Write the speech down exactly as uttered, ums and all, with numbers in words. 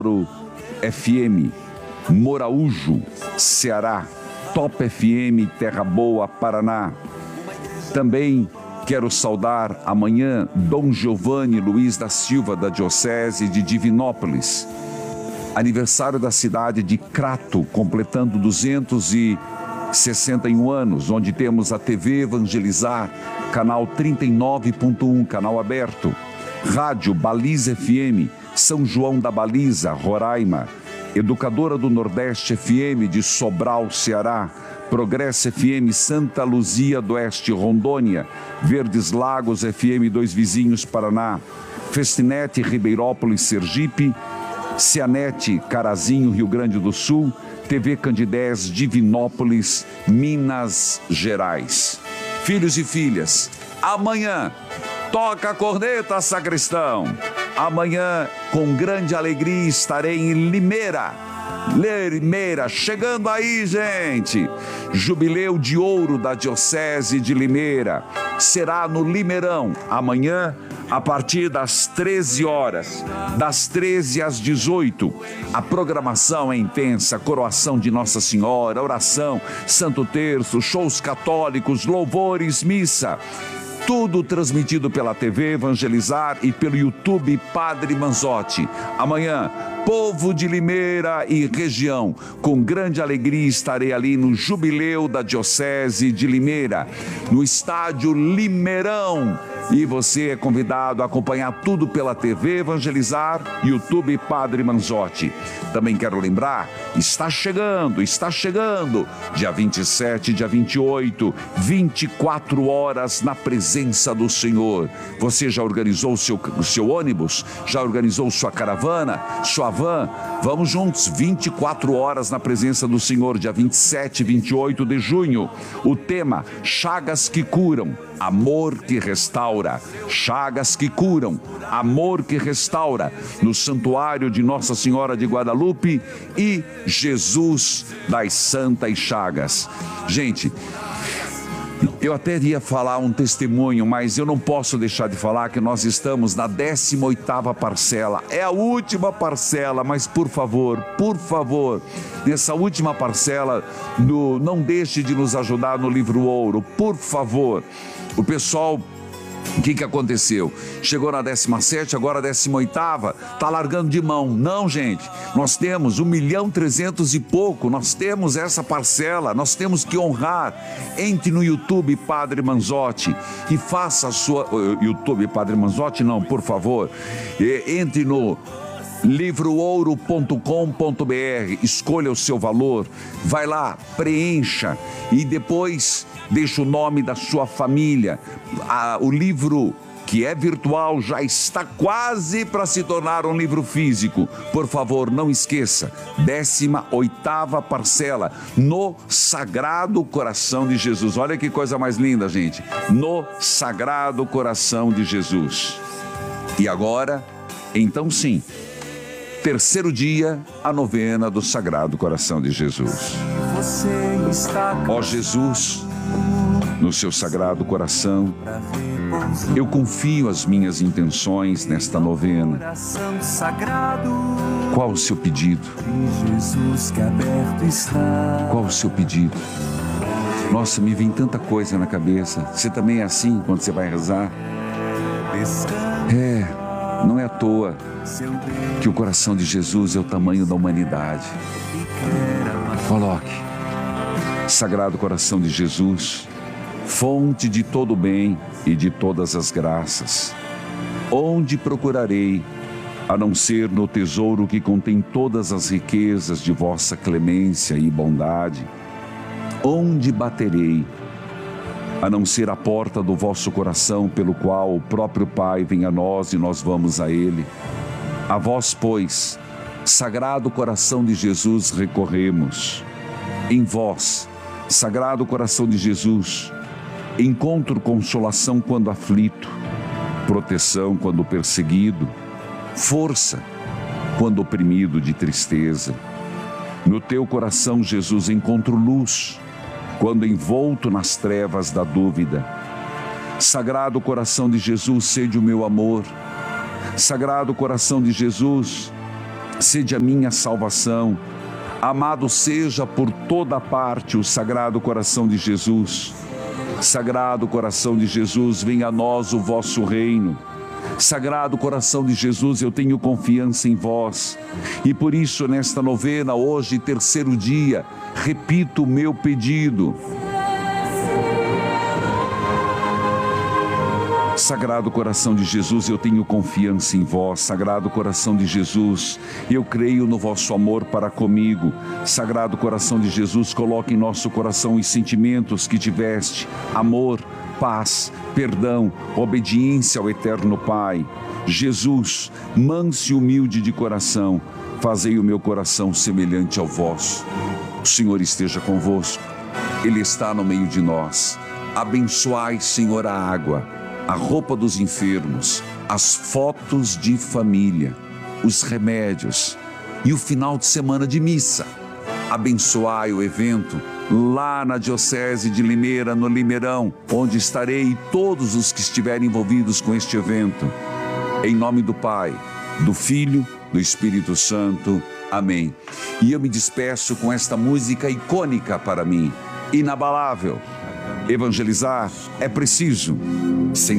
F M, Moraújo, Ceará, Top F M, Terra Boa, Paraná. Também quero saudar amanhã Dom Giovanni Luiz da Silva, da Diocese de Divinópolis. Aniversário da cidade de Crato, completando duzentos e sessenta e um anos, onde temos a T V Evangelizar, canal trinta e nove ponto um, canal aberto. Rádio Baliza F M, São João da Baliza, Roraima. Educadora do Nordeste F M de Sobral, Ceará. Progresso F M Santa Luzia do Oeste, Rondônia. Verdes Lagos F M Dois Vizinhos, Paraná. Festinete Ribeirópolis, Sergipe. Cianete Carazinho, Rio Grande do Sul. T V Candidez, Divinópolis, Minas Gerais. Filhos e filhas, amanhã toca a corneta, sacristão. Amanhã, com grande alegria, estarei em Limeira. Limeira, chegando aí, gente. Jubileu de Ouro da Diocese de Limeira. Será no Limeirão, amanhã, a partir das treze horas, das treze às dezoito. A programação é intensa, coroação de Nossa Senhora, oração, Santo Terço, shows católicos, louvores, missa. Tudo transmitido pela T V Evangelizar e pelo YouTube Padre Manzotti. Amanhã, povo de Limeira e região, com grande alegria estarei ali no Jubileu da Diocese de Limeira, no estádio Limeirão. E você é convidado a acompanhar tudo pela T V Evangelizar, YouTube Padre Manzotti. Também quero lembrar, está chegando, está chegando, dia vinte e sete, dia vinte e oito, vinte e quatro horas na presença do Senhor. Você já organizou o seu, o seu ônibus? Já organizou sua caravana? Sua van? Vamos juntos, vinte e quatro horas na presença do Senhor, dia vinte e sete, vinte e oito de junho. O tema, chagas que curam, amor que restaura. Chagas que curam, amor que restaura, no Santuário de Nossa Senhora de Guadalupe e Jesus das Santas Chagas. Gente, eu até ia falar um testemunho, mas eu não posso deixar de falar que nós estamos na décima oitava parcela. É a última parcela, mas por favor, por favor, nessa última parcela, do, não deixe de nos ajudar no Livro Ouro, por favor. O pessoal... O que que aconteceu? Chegou na décima sétima, agora a décima oitava, tá largando de mão. Não, gente, nós temos um milhão trezentos e pouco, nós temos essa parcela, nós temos que honrar. Entre no YouTube Padre Manzotti e faça a sua... YouTube Padre Manzotti, não, por favor. Entre no livro ouro ponto com ponto br, escolha o seu valor, vai lá, preencha e depois deixa o nome da sua família. Ah, o livro que é virtual já está quase para se tornar um livro físico. Por favor, não esqueça, décima oitava parcela, no Sagrado Coração de Jesus. Olha que coisa mais linda, gente, no Sagrado Coração de Jesus. E agora, então sim, terceiro dia, a novena do Sagrado Coração de Jesus. Ó Jesus, no seu Sagrado Coração, eu confio as minhas intenções nesta novena. Qual o seu pedido? Qual o seu pedido? Nossa, me vem tanta coisa na cabeça. Você também é assim quando você vai rezar? É, não é à toa que o coração de Jesus é o tamanho da humanidade. Coloque, Sagrado Coração de Jesus, fonte de todo o bem e de todas as graças, onde procurarei, a não ser no tesouro que contém todas as riquezas de vossa clemência e bondade? Onde baterei, a não ser a porta do vosso coração, pelo qual o próprio Pai vem a nós e nós vamos a Ele? A vós, pois, Sagrado Coração de Jesus, recorremos. Em vós, Sagrado Coração de Jesus, encontro consolação quando aflito, proteção quando perseguido, força quando oprimido de tristeza. No teu coração, Jesus, encontro luz quando envolto nas trevas da dúvida. Sagrado Coração de Jesus, sede o meu amor. Sagrado Coração de Jesus, sede a minha salvação. Amado seja por toda parte o Sagrado Coração de Jesus. Sagrado Coração de Jesus, venha a nós o vosso reino. Sagrado Coração de Jesus, eu tenho confiança em vós. E por isso, nesta novena, hoje, terceiro dia, repito o meu pedido. Sagrado Coração de Jesus, eu tenho confiança em vós. Sagrado Coração de Jesus, eu creio no vosso amor para comigo. Sagrado Coração de Jesus, coloque em nosso coração os sentimentos que tiveste: amor, paz, perdão, obediência ao eterno Pai. Jesus, manso e humilde de coração, fazei o meu coração semelhante ao vosso. O Senhor esteja convosco, Ele está no meio de nós. Abençoai, Senhor, a água, a roupa dos enfermos, as fotos de família, os remédios e o final de semana de missa. Abençoai o evento lá na Diocese de Limeira, no Limeirão, onde estarei, e todos os que estiverem envolvidos com este evento. Em nome do Pai, do Filho, do Espírito Santo. Amém. E eu me despeço com esta música icônica para mim, inabalável. Evangelizar é preciso, sem